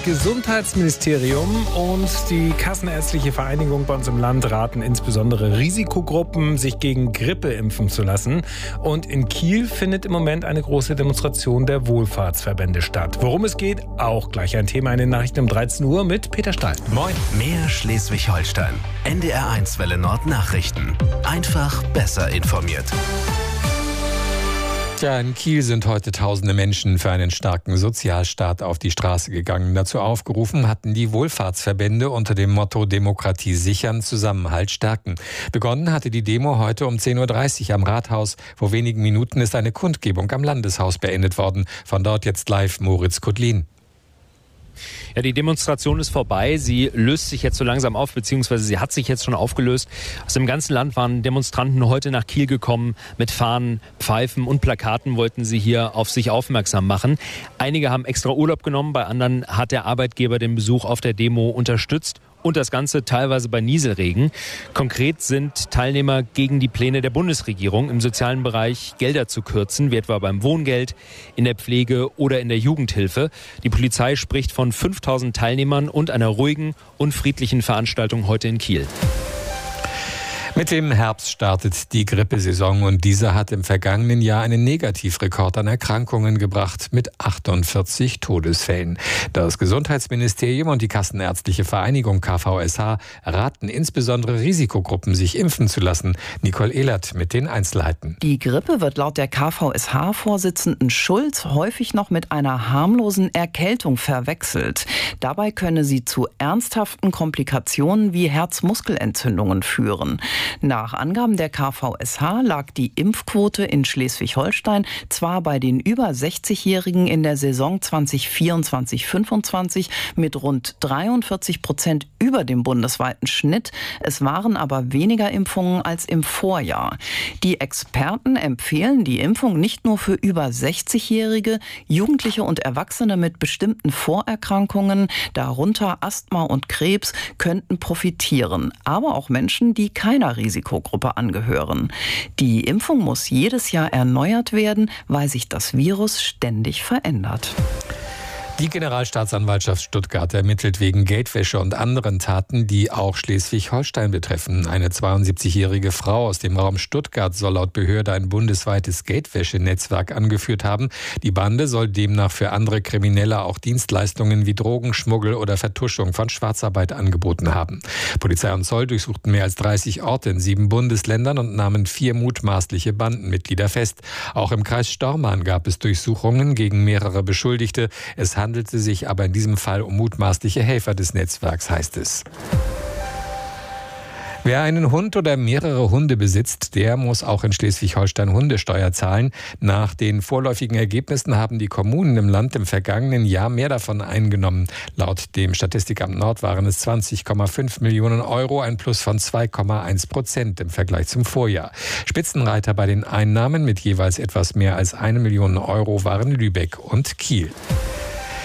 Gesundheitsministerium und die Kassenärztliche Vereinigung bei uns im Land raten insbesondere Risikogruppen, sich gegen Grippe impfen zu lassen. Und in Kiel findet im Moment eine große Demonstration der Wohlfahrtsverbände statt. Worum es geht, auch gleich ein Thema in den Nachrichten um 13 Uhr mit Peter Stahl. Moin. Mehr Schleswig-Holstein. NDR1 Welle Nord Nachrichten. Einfach besser informiert. Ja, in Kiel sind heute tausende Menschen für einen starken Sozialstaat auf die Straße gegangen. Dazu aufgerufen hatten die Wohlfahrtsverbände unter dem Motto Demokratie sichern, Zusammenhalt stärken. Begonnen hatte die Demo heute um 10.30 Uhr am Rathaus. Vor wenigen Minuten ist eine Kundgebung am Landeshaus beendet worden. Von dort jetzt live Moritz Kudlin. Ja, die Demonstration ist vorbei. Sie löst sich jetzt so langsam auf, beziehungsweise sie hat sich jetzt schon aufgelöst. Aus dem ganzen Land waren Demonstranten heute nach Kiel gekommen. Mit Fahnen, Pfeifen und Plakaten wollten sie hier auf sich aufmerksam machen. Einige haben extra Urlaub genommen, bei anderen hat der Arbeitgeber den Besuch auf der Demo unterstützt. Und das Ganze teilweise bei Nieselregen. Konkret sind Teilnehmer gegen die Pläne der Bundesregierung, im sozialen Bereich Gelder zu kürzen, wie etwa beim Wohngeld, in der Pflege oder in der Jugendhilfe. Die Polizei spricht von 5.000 Teilnehmern und einer ruhigen und friedlichen Veranstaltung heute in Kiel. Mit dem Herbst startet die Grippesaison und dieser hat im vergangenen Jahr einen Negativrekord an Erkrankungen gebracht mit 48 Todesfällen. Das Gesundheitsministerium und die Kassenärztliche Vereinigung KVSH raten insbesondere Risikogruppen, sich impfen zu lassen. Nicole Ehlert mit den Einzelheiten. Die Grippe wird laut der KVSH-Vorsitzenden Schulz häufig noch mit einer harmlosen Erkältung verwechselt. Dabei könne sie zu ernsthaften Komplikationen wie Herzmuskelentzündungen führen. Nach Angaben der KVSH lag die Impfquote in Schleswig-Holstein zwar bei den über 60-Jährigen in der Saison 2024/25 mit rund 43% über dem bundesweiten Schnitt. Es waren aber weniger Impfungen als im Vorjahr. Die Experten empfehlen die Impfung nicht nur für über 60-Jährige, Jugendliche und Erwachsene mit bestimmten Vorerkrankungen, darunter Asthma und Krebs, könnten profitieren. Aber auch Menschen, die keiner Risikogruppe angehören. Die Impfung muss jedes Jahr erneuert werden, weil sich das Virus ständig verändert. Die Generalstaatsanwaltschaft Stuttgart ermittelt wegen Geldwäsche und anderen Taten, die auch Schleswig-Holstein betreffen. Eine 72-jährige Frau aus dem Raum Stuttgart soll laut Behörde ein bundesweites Geldwäschenetzwerk angeführt haben. Die Bande soll demnach für andere Kriminelle auch Dienstleistungen wie Drogenschmuggel oder Vertuschung von Schwarzarbeit angeboten haben. Polizei und Zoll durchsuchten mehr als 30 Orte in 7 Bundesländern und nahmen 4 mutmaßliche Bandenmitglieder fest. Auch im Kreis Stormarn gab es Durchsuchungen gegen mehrere Beschuldigte. Es handelte sich aber in diesem Fall um mutmaßliche Helfer des Netzwerks, heißt es. Wer einen Hund oder mehrere Hunde besitzt, der muss auch in Schleswig-Holstein Hundesteuer zahlen. Nach den vorläufigen Ergebnissen haben die Kommunen im Land im vergangenen Jahr mehr davon eingenommen. Laut dem Statistikamt Nord waren es 20,5 Millionen Euro, ein Plus von 2,1% im Vergleich zum Vorjahr. Spitzenreiter bei den Einnahmen mit jeweils etwas mehr als 1 Million Euro waren Lübeck und Kiel.